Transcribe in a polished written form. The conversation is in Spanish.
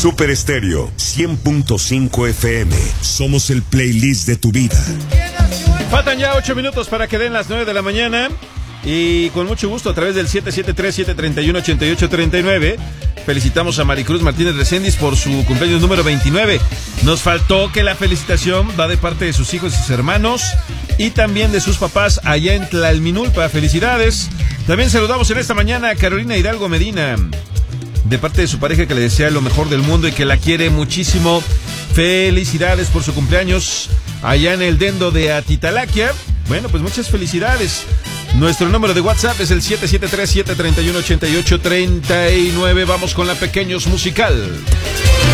Super Estéreo 100.5 FM. Somos el playlist de tu vida. Faltan ya 8 minutos para que den las 9 de la mañana. Y con mucho gusto a través del 773-731-8839 felicitamos a Maricruz Martínez Reséndiz por su cumpleaños número 29. Nos faltó que la felicitación va de parte de sus hijos y sus hermanos y también de sus papás allá en Tlalminulpa. Felicidades. También saludamos en esta mañana a Carolina Hidalgo Medina, de parte de su pareja, que le desea lo mejor del mundo y que la quiere muchísimo. Felicidades por su cumpleaños allá en el Dendo de Atitalaquia. Bueno, pues muchas felicidades. Nuestro número de WhatsApp es el 773-731-8839. Vamos con la Pequeños Musical.